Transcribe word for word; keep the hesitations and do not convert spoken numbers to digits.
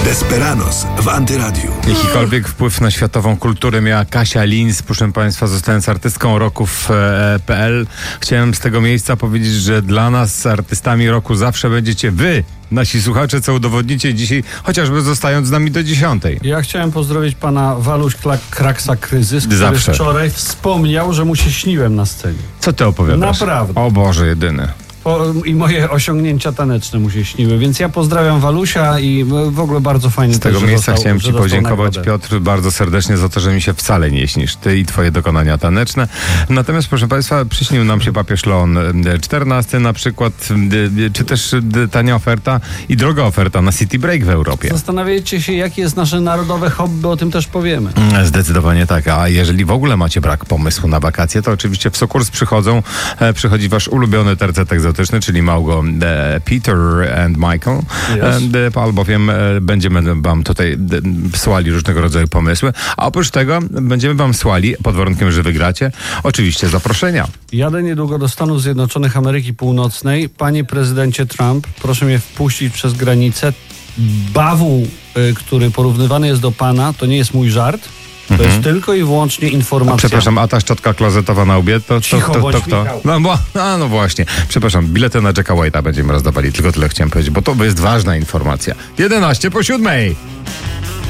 Desperados w Antyradiu. Jakikolwiek wpływ na światową kulturę miała Kasia Linz, proszę Państwa, zostając artystką roku w P L. Chciałem z tego miejsca powiedzieć, że dla nas artystami roku zawsze będziecie wy, nasi słuchacze, co udowodnicie dzisiaj, chociażby zostając z nami do dziesiątej. Ja chciałem pozdrowić pana Waluś Kraksa Kryzys, który Zawsze. wczoraj wspomniał, że mu się śniłem na scenie. Co ty opowiadasz? Naprawdę. O Boże, jedyny. O, I moje osiągnięcia taneczne mu się śniły, więc ja pozdrawiam Walusia i w ogóle bardzo fajnie. Z tego też, miejsca dostał, chciałem ci podziękować, nagrodę. Piotr, bardzo serdecznie za to, że mi się wcale nie śnisz, ty i twoje dokonania taneczne. Natomiast, proszę Państwa, przyśnił nam się papież Leon czternasty na przykład, czy też tania oferta i droga oferta na City Break w Europie. Zastanawiacie się, jakie jest nasze narodowe hobby, o tym też powiemy. Zdecydowanie tak, a jeżeli w ogóle macie brak pomysłu na wakacje, to oczywiście w Sokurs przychodzą, e, przychodzi wasz ulubiony tercet egzotyczny, czyli Małgo, e, Peter and Michael, Yes. e, albowiem e, będziemy wam tutaj e, słali różnego rodzaju pomysły, a oprócz tego będziemy wam słali, pod warunkiem, że wygracie, oczywiście zaproszenia. Jadę niedługo do Stanów Zjednoczonych Ameryki Północnej. Panie prezydencie Trump, proszę mnie wpuścić przez granicę. Bawół, y, który porównywany jest do pana, to nie jest mój żart. To Mhm. jest tylko i wyłącznie informacja. A przepraszam, a ta szczotka klozetowa na łbie, to, to, Cicho, to, to, bądź, to kto? Michał. No, bo, a, no właśnie, przepraszam, bilety na Jacka White'a będziemy rozdawali, tylko tyle chciałem powiedzieć, bo to jest ważna informacja. jedenaście po siódmej.